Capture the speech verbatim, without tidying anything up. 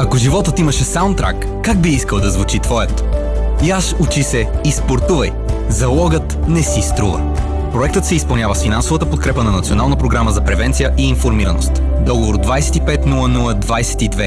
Ако животът имаше саундтрак, как би искал да звучи твоят? Яш, учи се и спортувай. Залогът не си струва. Проектът се изпълнява с финансовата подкрепа на Национална програма за превенция и информираност. Договор двайсет и пет нула нула двайсет и две